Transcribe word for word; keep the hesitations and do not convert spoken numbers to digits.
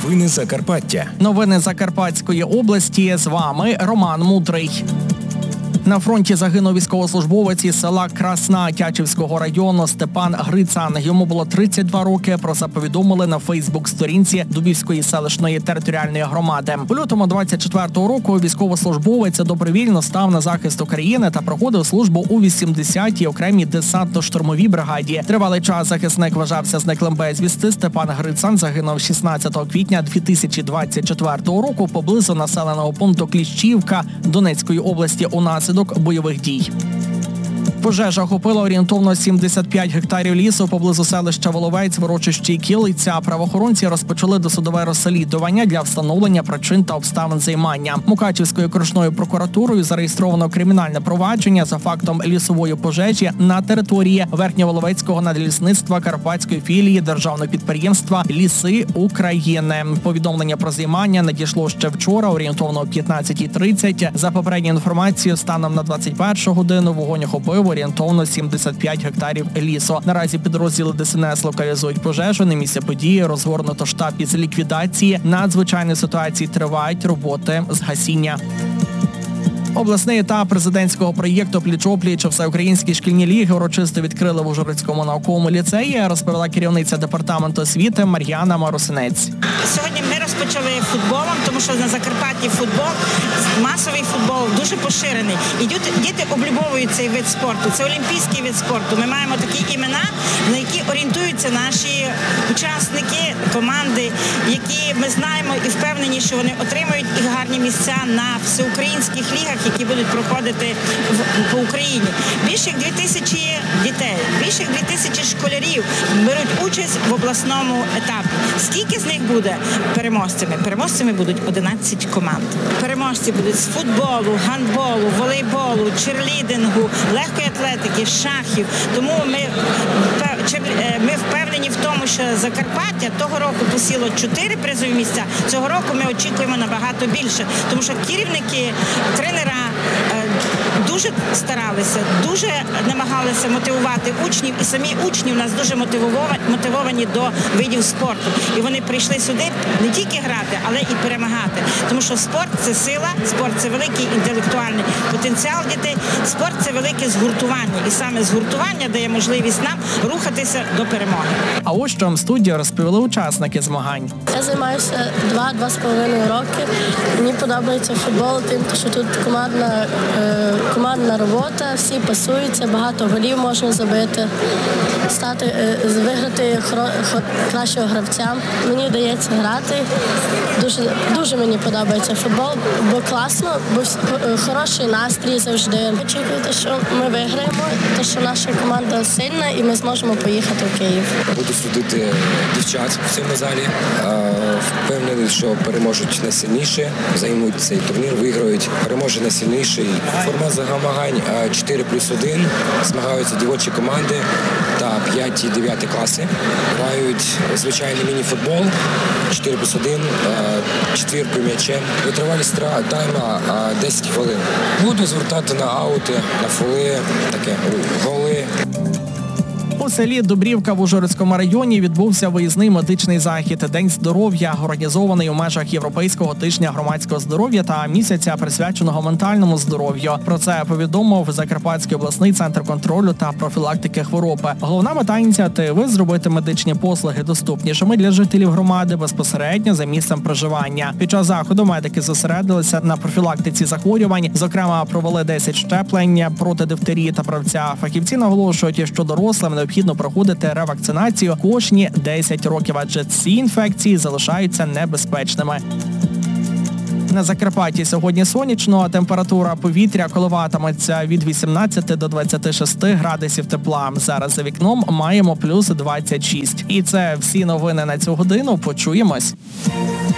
Новини Закарпаття. Новини Закарпатської області. З вами Роман Мудрий. На фронті загинув військовослужбовець із села Красна Тячівського району Степан Грицан. Йому було тридцять два роки. Про це повідомили на Фейсбук-сторінці Дубівської селищної територіальної громади. У лютому двадцять четвертого року військовослужбовець добровільно став на захист України та проходив службу у вісімдесятій окремій десантно-штурмовій бригаді. Тривалий час захисник вважався зниклим безвісти. Степан Грицан загинув шістнадцятого квітня дві тисячі двадцять четвертого року поблизу населеного пункту Кліщівка Донецької області унаслідок бойових дій. Пожежа охопила орієнтовно сімдесят п'ять гектарів лісу поблизу селища Воловець в урочищі Кілиця. Правоохоронці розпочали досудове розслідування для встановлення причин та обставин займання. Мукачівською окружною прокуратурою зареєстровано кримінальне провадження за фактом лісової пожежі на території Верхньоволовецького надлісництва Карпатської філії державного підприємства «Ліси України». Повідомлення про займання надійшло ще вчора, орієнтовно о п'ятнадцятій тридцять. За попередньою інформацією, станом на двадцять першу годину вогонь охопив орієнтовно сімдесят п'ять гектарів лісу. Наразі підрозділи ДСНС локалізують пожежу. На місці події розгорнуто штаб із ліквідації. Надзвичайної ситуації тривають роботи з гасіння. Обласний етап президентського проєкту «Пліч-опліч» всеукраїнські шкільні ліги урочисто відкрили в Ужгородському науковому ліцеї, розповіла керівниця департаменту освіти Мар'яна Марусинець. Сьогодні ми розпочали футболом, тому що на Закарпатті футбол, масовий футбол дуже поширений. І діти облюбовують цей вид спорту. Це олімпійський вид спорту. Ми маємо такі імена, на які орієнтуються наші учасники, команди, які ми знаємо і впевнені, що вони отримають і гарні місця на всеукраїнських лігах, які будуть проходити в, по Україні. Більше як дві тисячі дітей, більше як дві тисячі школярів беруть участь в обласному етапі. Скільки з них буде переможцями? Переможцями будуть одинадцять команд. Переможці будуть з футболу, гандболу, волейболу, черлідингу, легкої атлетики, шахів. Тому ми, ми впевнені в тому, що Закарпаття того року посіло чотири призові місця. Цього року ми очікуємо набагато більше, тому що керівники, тренера дуже старалися, дуже намагалися мотивувати учнів, і самі учні у нас дуже мотивовані до видів спорту. І вони прийшли сюди не тільки грати, але і перемагати. Тому що спорт – це сила, спорт – це великий інтелектуальний потенціал дітей, спорт – це велике згуртування. І саме згуртування дає можливість нам рухатися до перемоги. А ось що в студії розповіли учасники змагань. Я займаюся два-два з половиною роки. Мені подобається футбол тим, що тут командна, е, командна робота, всі пасуються, багато голів можна забити, стати, е, виграти хоро, хо, кращого гравця. Мені вдається грати. Дуже, дуже мені подобається футбол, бо класно, бо хороший настрій завжди. Очікуйте, що ми виграємо, те, що наша команда сильна і ми зможемо поїхати в Київ. Буду судити дівчат в цьому залі. Впевнений, що переможуть найсильніші, займуть цей турнір, виграють. Переможе найсильніший. Формат змагань чотири плюс один. Змагаються дівочі команди та п'яті і дев'яті класи. Грають звичайний міні-футбол, чотири плюс один, четвіркою м'ячем. Витривалість тайма десять хвилин. Буду звертати на аути, на фоли, таке, голи. У селі Дубрівка в Ужгородському районі відбувся виїзний медичний захід «День здоров'я», організований у межах Європейського тижня громадського здоров'я та місяця, присвяченого ментальному здоров'ю. Про це повідомив Закарпатський обласний центр контролю та профілактики хвороб. Головна мета ініціативи – зробити медичні послуги доступнішими для жителів громади безпосередньо за місцем проживання. Під час заходу медики зосередилися на профілактиці захворювань, зокрема провели десять щеплень проти дифтерії та правця. Фахівці наголошують, що дорослим необхідно проходити ревакцинацію кожні десять років, адже ці інфекції залишаються небезпечними. На Закарпатті сьогодні сонячно, а температура повітря коливатиметься від вісімнадцяти до двадцяти шести градусів тепла. Зараз за вікном маємо плюс двадцять шість. І це всі новини на цю годину. Почуємось.